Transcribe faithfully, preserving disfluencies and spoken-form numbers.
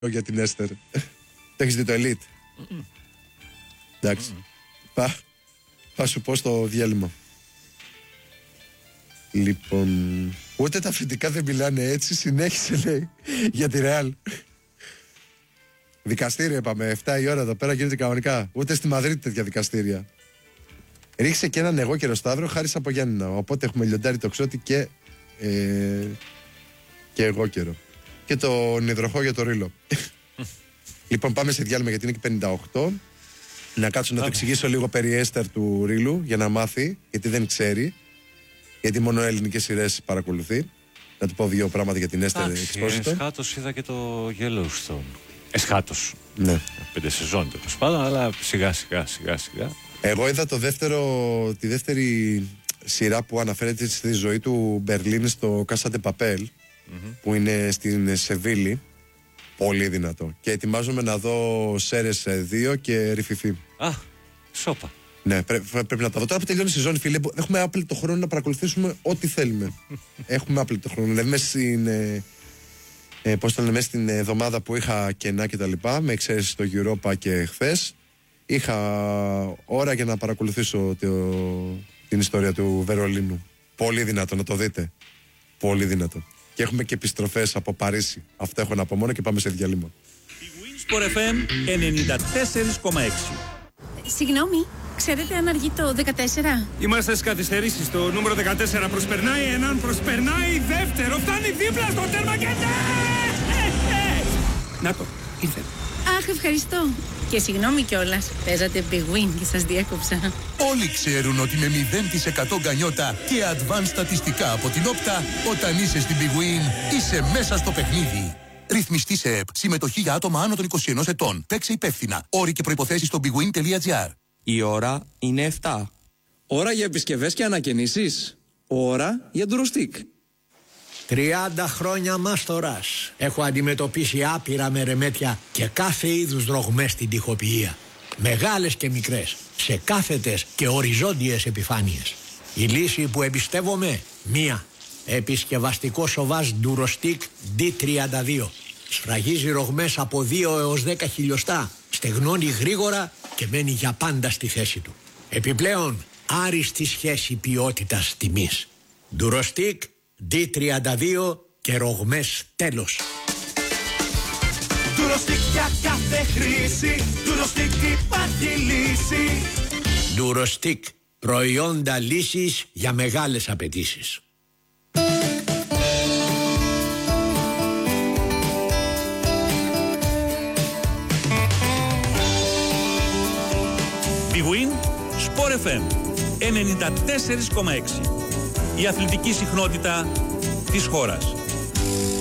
για την Έστερ. Το έχεις δει το Elite? Mm-mm. Εντάξει. Mm-mm. Θα, θα σου πω στο διάλειμμα. Λοιπόν, ούτε τα αφεντικά δεν μιλάνε έτσι. Συνέχισε, λέει, για τη Ρεάλ. Δικαστήρια είπαμε, εφτά η ώρα εδώ πέρα γίνεται κανονικά. Ούτε στη Μαδρίτη τέτοια δικαστήρια. Ρίξε και έναν εγώ καιρο Σταύρο, χάρη από Γιάννηνα. Οπότε έχουμε λιοντάρι το Ξώτη και, ε, και εγώ καιρο. Και τον υδροχό για το Ρήλο. Λοιπόν, πάμε σε διάλειμμα γιατί είναι και πενήντα οκτώ. Να κάτσω να το εξηγήσω λίγο περί Έστερ του Ρήλου για να μάθει, γιατί δεν ξέρει. Γιατί μόνο ελληνικές σειρές παρακολουθεί. Να του πω δύο πράγματα για την Έστερ. Εσχάτως είδα και το Yellowstone. Εσχάτως. Ναι. Πέντε σεζόν τέλος πάντων, αλλά σιγά σιγά σιγά σιγά. Εγώ είδα το δεύτερο, τη δεύτερη σειρά που αναφέρεται στη ζωή του Μπερλίν στο Casa de Papel, mm-hmm. που είναι στην Σεβίλη. Πολύ δυνατό. Και ετοιμάζομαι να δω Σέρες δύο και Ριφιφί. Α, σόπα. Ναι, πρέ, πρέπει να τα δω. Τώρα που τελειώνει η σεζόν, φίλε, έχουμε άπλετο χρόνο να παρακολουθήσουμε ό,τι θέλουμε. Έχουμε άπλετο χρόνο. Δηλαδή, μέσα στην, ε, ε, πώς το λένε, μέσα στην εβδομάδα που είχα κενά και τα λοιπά, με εξαίρεση το Europa και χθες, είχα ώρα για να παρακολουθήσω το, την ιστορία του Βερολίνου. Πολύ δυνατό, να το δείτε. Πολύ δυνατό. Και έχουμε και επιστροφές από Παρίσι. Αυτό έχω να πω μόνο και πάμε σε διάλειμμα. Η Winsport εφ εμ ενενήντα τέσσερα κόμμα έξι. Συγγνώμη, ξέρετε αν αργεί το δεκατέσσερα? Είμαστε στις καθυστερήσεις. Το νούμερο δεκατέσσερα προσπερνάει έναν, προσπερνάει δεύτερο. Φτάνει δίπλα στο τέρμα και ναι! Να το, ήρθε. Αχ, ευχαριστώ. Και συγγνώμη κιόλας, παίζατε Big Win και σας διέκοψα. Όλοι ξέρουν ότι με μηδέν τοις εκατό γκανιότα και advanced στατιστικά από την Όπτα, όταν είσαι στην Big Win, είσαι μέσα στο παιχνίδι. Ρυθμιστή σε ΕΠ. Συμμετοχή για άτομα άνω των είκοσι ενός ετών. Παίξε υπεύθυνα. Όροι και προϋποθέσεις στο bigwin τελεία gr. Η ώρα είναι εφτά. Ώρα για επισκευές και ανακαινήσεις. Ώρα για ντουροστίκ. τριάντα χρόνια μάστορας. Έχω αντιμετωπίσει άπειρα μερεμέτια και κάθε είδους δρογμές στην τοιχοποιία. Μεγάλες και μικρές, σε κάθετες και οριζόντιες επιφάνειες. Η λύση που εμπιστεύομαι, μία. Επισκευαστικό σοβάζ ντουροστίκ ντι τριάντα δύο. Σφραγίζει ρογμές από δύο έως δέκα χιλιοστά. Στεγνώνει γρήγορα και μένει για πάντα στη θέση του. Επιπλέον, άριστη σχέση ποιότητας τιμής. Ντουροστίκ ντι τριάντα δύο και ρογμές τέλος. Ντουροστίκ για κάθε χρήση. Ντουροστίκ υπάρχει λύση. Ντουροστίκ, προϊόντα λύσης για μεγάλες απαιτήσεις. Big Win Sport εφ εμ ενενήντα τέσσερα κόμμα έξι. Η αθλητική συχνότητα της χώρας.